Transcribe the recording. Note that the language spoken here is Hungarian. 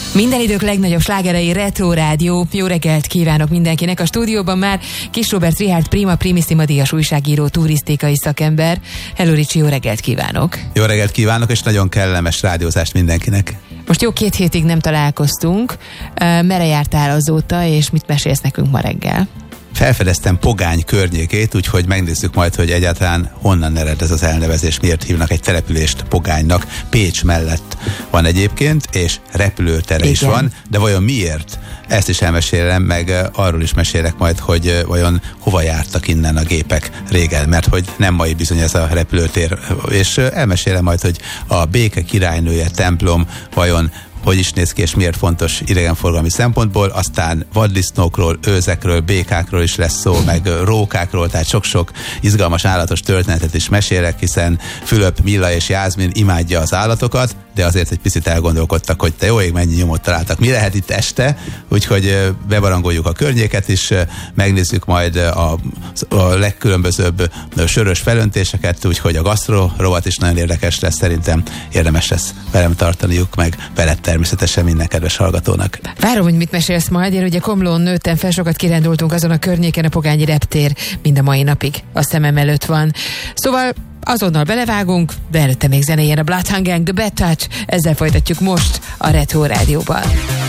Minden idők legnagyobb slágerei Retro Rádió. Jó reggelt kívánok mindenkinek. A stúdióban már Kis Róbert Richárd Prima Primissima díjas újságíró, turisztikai szakember. Hello Ricsi, jó reggelt kívánok. Jó reggelt kívánok, és nagyon kellemes rádiózást mindenkinek. Most jó 2 hétig nem találkoztunk. Merre jártál azóta, és mit mesélsz nekünk ma reggel? Felfedeztem Pogány környékét, úgyhogy megnézzük majd, hogy egyáltalán honnan ered ez az elnevezés, miért hívnak egy települést Pogánynak. Pécs mellett van egyébként, és repülőtere is van, de vajon miért? Ezt is elmesélem, meg arról is mesélek majd, hogy vajon hova jártak innen a gépek régen, mert hogy nem mai bizony ez a repülőtér, és elmesélem majd, hogy a Béke királynője templom vajon hogy is néz ki, és miért fontos idegenforgalmi szempontból, aztán vaddisznókról, őzekről, békákról is lesz szó, meg rókákról, tehát sok-sok izgalmas állatos történetet is mesélek, hiszen Fülöp, Milla és Jászmin imádja az állatokat, de azért egy picit elgondolkodtak, hogy te jó ég, mennyi nyomot találtak. Mi lehet itt este? Úgyhogy bebarangoljuk a környéket is, megnézzük majd a legkülönbözőbb sörös felöntéseket, úgyhogy a gasztro rovat is nagyon érdekes lesz, szerintem érdemes lesz velem tartaniuk, meg veled természetesen minden kedves hallgatónak. Várom, hogy mit mesélsz majd. Én ugye Komlón nőttem fel, sokat kirándultunk azon a környéken, a Pogányi reptér mind a mai napig a szemem előtt van. Szóval azonnal belevágunk, de előtte még zenéjen a Bloodhound Gang, The Bad Touch, ezzel folytatjuk most a Retro Rádióban.